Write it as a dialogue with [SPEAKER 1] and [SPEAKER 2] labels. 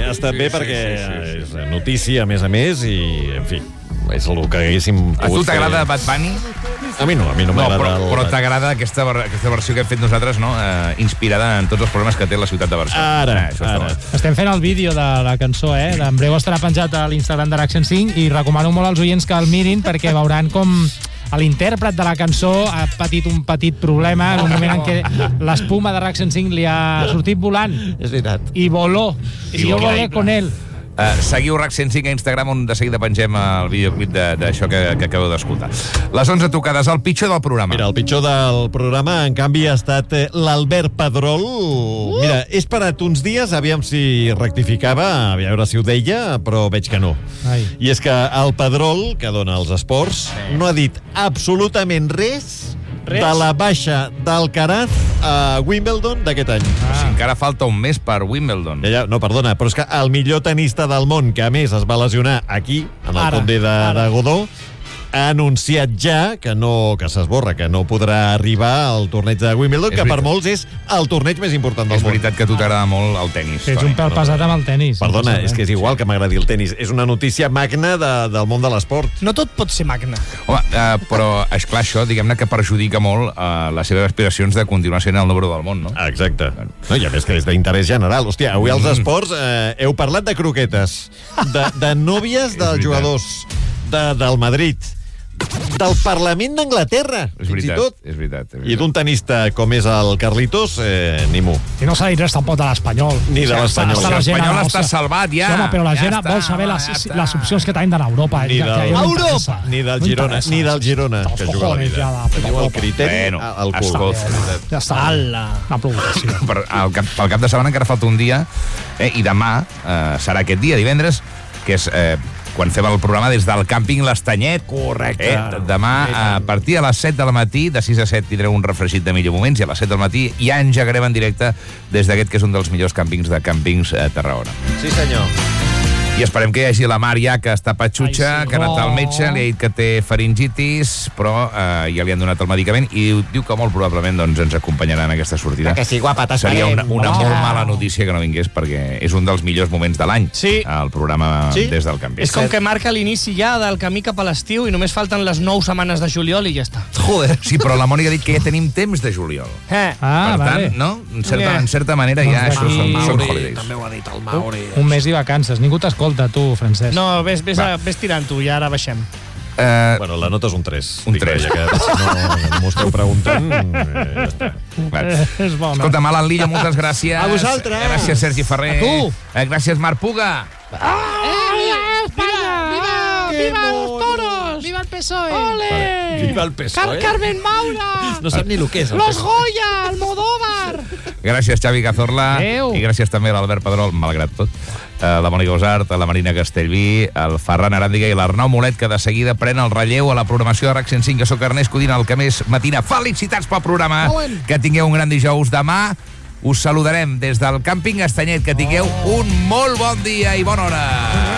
[SPEAKER 1] ha estat bé perquè és notícia, a més, i, en fi, és el que haguéssim pogut fer.
[SPEAKER 2] A tu t'agrada Bad Bunny?
[SPEAKER 1] A mi no m'agrada.
[SPEAKER 2] Però t'agrada aquesta versió que hem fet nosaltres, no? Inspirada en tots els problemes que té la ciutat de Barcelona.
[SPEAKER 1] Ara.
[SPEAKER 3] Estem fent el vídeo de la cançó, En breu estarà penjat a l'Instagram de RAC 105 i recomano molt als oients que el mirin perquè veuran com l'intèrpret de la cançó ha patit un petit problema en un moment en què l'espuma de RAC 105 li ha sortit volant.
[SPEAKER 1] És veritat.
[SPEAKER 3] I voló. I jo volé con él.
[SPEAKER 2] Seguiu RAC 105 a Instagram, on de seguida pengem el videoclip d'això que acabeu d'escoltar. Les 11 tocades, el pitjor del programa.
[SPEAKER 1] Mira, el pitjor del programa, en canvi, ha estat l'Albert Pedrol. Mira, he esperat uns dies, aviam si rectificava, a veure si ho deia, però veig que no.
[SPEAKER 3] Ai.
[SPEAKER 1] I és que el Pedrol, que dona els esports, no ha dit absolutament res de la baixa d'Alcaraz a Wimbledon d'aquest any.
[SPEAKER 2] Si encara falta un mes per Wimbledon.
[SPEAKER 1] No, perdona, però és que el millor tenista del món, que a més es va lesionar aquí, en el Condé de Godó, ha anunciat ja que s'esborra, que no podrà arribar al torneig de Wimbledon, que per molts és el torneig més important del món.
[SPEAKER 2] És veritat que a tu t'agrada molt el tenis.
[SPEAKER 3] Ets un pèl pesat amb el tenis.
[SPEAKER 1] Perdona, és que és igual que m'agradi el tenis. És una notícia magna del món de l'esport.
[SPEAKER 4] No tot pot ser magna.
[SPEAKER 2] Home, però, esclar, això, diguem-ne que perjudica molt les seves aspiracions de continuar sent el número del món, no?
[SPEAKER 1] Exacte. No, i a més que és d'interès general. Hòstia, avui als esports heu parlat de croquetes, de nòvies dels jugadors, del Madrid, del Parlament d'Anglaterra, fins i tot.
[SPEAKER 2] És veritat.
[SPEAKER 1] I d'un tenista com és el Carlitos, ni mu.
[SPEAKER 3] I no s'ha dit res tampoc de l'Espanyol.
[SPEAKER 1] Ni de l'Espanyol.
[SPEAKER 2] L'Espanyol està salvat, ja.
[SPEAKER 3] Home, però la gent vol saber les opcions que tenim d'anar a Europa.
[SPEAKER 1] Ni del Girona. Ni del Girona, que juga a la vida. Teniu el criteri al cul.
[SPEAKER 3] Ja està. Una provocació.
[SPEAKER 2] Pel cap de setmana encara falta un dia, i demà serà aquest dia, divendres, que és quan fem el programa des del càmping L'Estanyet.
[SPEAKER 1] Correcte.
[SPEAKER 2] Demà, a partir de les 7 del matí, de 6 a 7, tindreu un refregit de millor moments, i a les 7 del matí ja engegarem en directe des d'aquest, que és un dels millors càmpings de càmpings a Tarragona.
[SPEAKER 1] Sí, senyor.
[SPEAKER 2] I esperem que hi hagi la Mar ja, que està patxutxa, que ha anat al metge, li ha dit que té faringitis, però ja li han donat el medicament, i diu que molt probablement ens acompanyarà en aquesta sortida.
[SPEAKER 1] Que sí, guapa,
[SPEAKER 2] seria una molt mala notícia que no vingués, perquè és un dels millors moments de l'any, el programa des del càmping.
[SPEAKER 4] És com que marca l'inici ja del camí cap a l'estiu i només falten les 9 setmanes de juliol i ja està.
[SPEAKER 2] Joder. Sí, però la Mònica ha dit que ja tenim temps de juliol. Per tant, no? En certa manera ja això són holidays.
[SPEAKER 1] També ho ha dit el Mauri.
[SPEAKER 3] Un mes i vacances. Ningú t'escolta, tu, Francesc.
[SPEAKER 4] No, ves tirant-ho, ja ara baixem.
[SPEAKER 1] Bueno, la nota és un 3.
[SPEAKER 2] Un 3.
[SPEAKER 1] Ja que si no m'ho esteu preguntant, ja està.
[SPEAKER 3] És bona.
[SPEAKER 2] Escolta, Alan Lillo, moltes gràcies.
[SPEAKER 4] A vosaltres.
[SPEAKER 2] Gràcies, Sergi Ferrer.
[SPEAKER 4] A tu.
[SPEAKER 2] Gràcies, Marc Puga.
[SPEAKER 4] ¡Viva los toros! ¡Viva el PSOE! ¡Ole!
[SPEAKER 1] Viva el PSOE.
[SPEAKER 4] Carmen Maura!
[SPEAKER 1] No sap ni el que és.
[SPEAKER 4] ¡Los Goya! ¡Almodóvar!
[SPEAKER 2] Gràcies, Xavi Cazorla.
[SPEAKER 3] Adéu.
[SPEAKER 2] I gràcies també a l'Albert Pedrol, malgrat tot. La Mònica Usart, la Marina Castellví, el Ferran Aràndiga i l'Arnau Molet, que de seguida pren el relleu a la programació de RAC 105. Jo soc Ernest Codina, el que més matina. Felicitats pel programa. Que tingueu un gran dijous. Demà us saludarem des del càmping Estanyet. Que tingueu un molt bon dia i bona hora.